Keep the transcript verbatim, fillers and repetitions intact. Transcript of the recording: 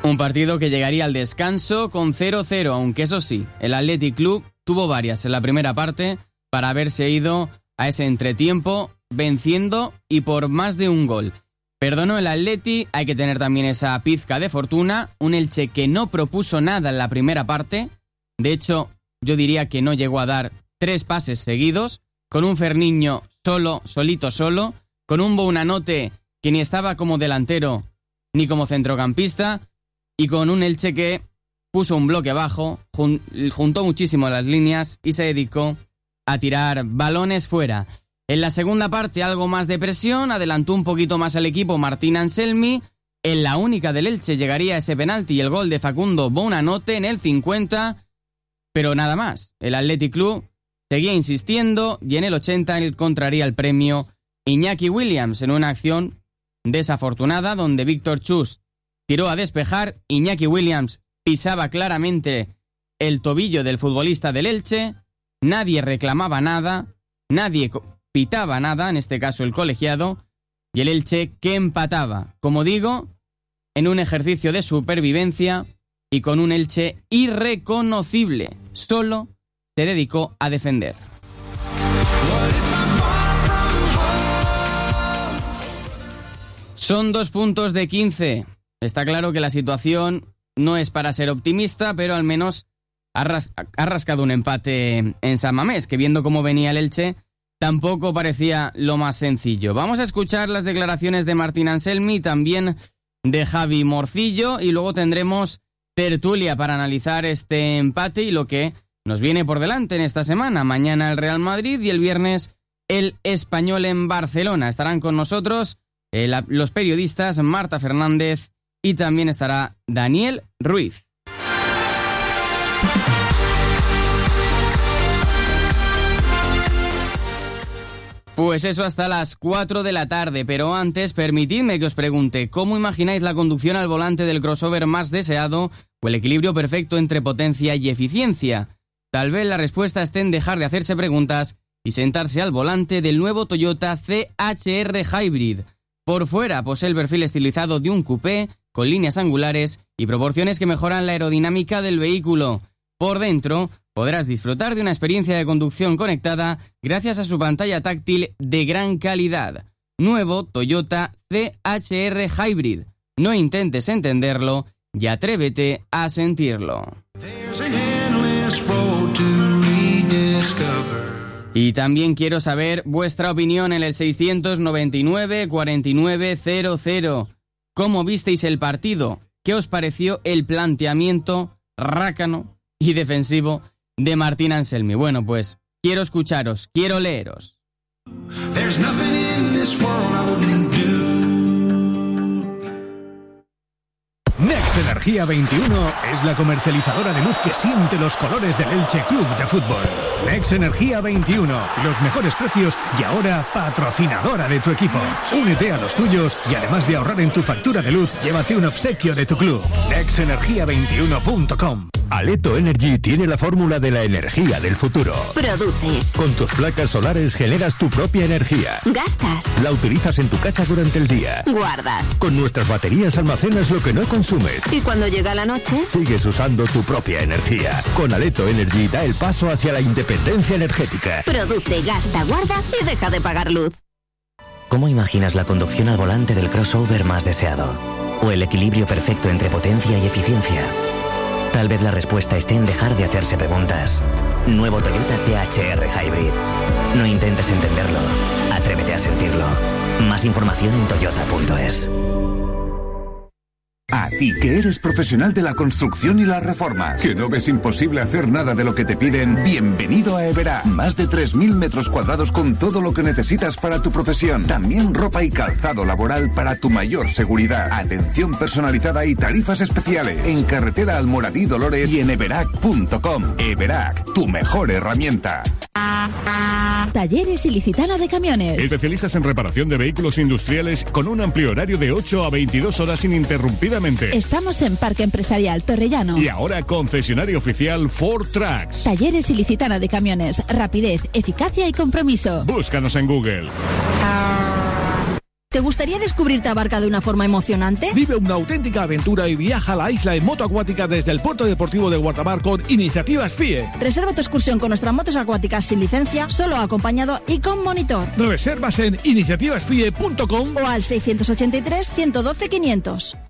Un partido que llegaría al descanso con cero cero, aunque eso sí, el Athletic Club tuvo varias en la primera parte para haberse ido a ese entretiempo venciendo y por más de un gol. Perdonó el Atleti, hay que tener también esa pizca de fortuna, un Elche que no propuso nada en la primera parte, de hecho yo diría que no llegó a dar tres pases seguidos, con un Ferniño solo, solito solo, con un Bounanote que ni estaba como delantero ni como centrocampista, y con un Elche que puso un bloque bajo, jun- juntó muchísimo las líneas y se dedicó a tirar balones fuera. En la segunda parte algo más de presión, adelantó un poquito más al equipo Martín Anselmi, en la única del Elche llegaría ese penalti y el gol de Facundo Bounanote en el cincuenta, pero nada más. El Athletic Club seguía insistiendo y en el ochenta encontraría el premio Iñaki Williams en una acción desafortunada donde Víctor Chus tiró a despejar, Iñaki Williams pisaba claramente el tobillo del futbolista del Elche, nadie reclamaba nada, nadie pitaba nada, en este caso el colegiado, y el Elche que empataba, como digo, en un ejercicio de supervivencia y con un Elche irreconocible, solo se dedicó a defender. Son dos puntos de quince. Está claro que la situación no es para ser optimista, pero al menos ha, ras- ha rascado un empate en San Mamés, que viendo cómo venía el Elche, tampoco parecía lo más sencillo. Vamos a escuchar las declaraciones de Martín Anselmi y también de Javi Morcillo, y luego tendremos tertulia para analizar este empate y lo que nos viene por delante en esta semana. Mañana el Real Madrid y el viernes el Español en Barcelona. Estarán con nosotros eh, la, los periodistas Marta Fernández y también estará Daniel Ruiz. Pues eso hasta las cuatro de la tarde, pero antes permitidme que os pregunte, ¿cómo imagináis la conducción al volante del crossover más deseado o el equilibrio perfecto entre potencia y eficiencia? Tal vez la respuesta esté en dejar de hacerse preguntas y sentarse al volante del nuevo Toyota C H R Hybrid. Por fuera posee el perfil estilizado de un coupé, con líneas angulares y proporciones que mejoran la aerodinámica del vehículo. Por dentro podrás disfrutar de una experiencia de conducción conectada gracias a su pantalla táctil de gran calidad. Nuevo Toyota C H R Hybrid. No intentes entenderlo y atrévete a sentirlo. Y también quiero saber vuestra opinión en el seiscientos noventa y nueve cuarenta y nueve cero cero. ¿Cómo visteis el partido? ¿Qué os pareció el planteamiento rácano y defensivo de Martín Anselmi? Bueno, pues quiero escucharos, quiero leeros. Nex Energía veintiuno es la comercializadora de luz que siente los colores del Elche Club de Fútbol. Nex Energía veintiuno, los mejores precios y ahora patrocinadora de tu equipo. Únete a los tuyos y además de ahorrar en tu factura de luz, llévate un obsequio de tu club. nex energía veintiuno punto com. Aleto Energy tiene la fórmula de la energía del futuro. Produces. Con tus placas solares generas tu propia energía. Gastas. La utilizas en tu casa durante el día. Guardas. Con nuestras baterías almacenas lo que no consumes. Y cuando llega la noche, sigues usando tu propia energía. Con Aleto Energy da el paso hacia la independencia energética. Produce, gasta, guarda y deja de pagar luz. ¿Cómo imaginas la conducción al volante del crossover más deseado? ¿O el equilibrio perfecto entre potencia y eficiencia? Tal vez la respuesta esté en dejar de hacerse preguntas. Nuevo Toyota C H R Hybrid. No intentes entenderlo, atrévete a sentirlo. Más información en toyota punto es. A ti que eres profesional de la construcción y las reformas, que no ves imposible hacer nada de lo que te piden, bienvenido a Everac. Más de tres mil metros cuadrados con todo lo que necesitas para tu profesión. También ropa y calzado laboral para tu mayor seguridad. Atención personalizada y tarifas especiales. En carretera Almoradí Dolores y en everac punto com. Everac, tu mejor herramienta. Talleres Ilicitana de Camiones. Especialistas en reparación de vehículos industriales con un amplio horario de ocho a veintidós horas ininterrumpidamente. Estamos en Parque Empresarial Torrellano. Y ahora concesionario oficial Ford Trucks. Talleres Ilicitana de Camiones. Rapidez, eficacia y compromiso. Búscanos en Google. ¿Te gustaría descubrir Tabarca de una forma emocionante? Vive una auténtica aventura y viaja a la isla en moto acuática desde el puerto deportivo de Guardamar con Iniciativas F I E. Reserva tu excursión con nuestras motos acuáticas sin licencia, solo acompañado y con monitor. Reservas en iniciativas f i e punto com o al seiscientos ochenta y tres, ciento doce, quinientos.